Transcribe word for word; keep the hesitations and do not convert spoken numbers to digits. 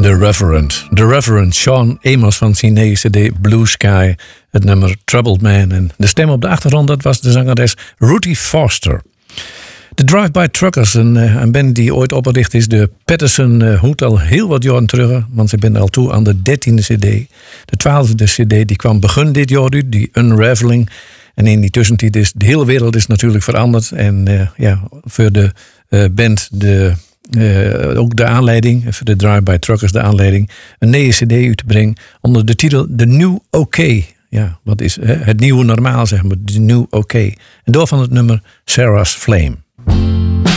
The Reverend. The Reverend Sean Amos van zijn nieuwe C D Blue Sky. Het nummer Troubled Man. En de stem op de achtergrond, dat was de zangeres Ruthie Foster. De Drive-By Truckers, een, een band die ooit opgericht is. De Patterson uh, hoed al heel wat jaren terug. Want ze zijn al toe aan de dertiende C D. De twaalfde C D die kwam begin dit jaar uit. Die Unraveling. En in die tussentijd is de hele wereld is natuurlijk veranderd. En uh, ja, voor de uh, band de... Uh, ook de aanleiding, voor de Drive-By Truckers de aanleiding, een nieuwe C D uit te brengen onder de titel The New OK. Ja, wat is hè? Het nieuwe normaal, zeg maar, The New OK. En door van het nummer Sarah's Flame.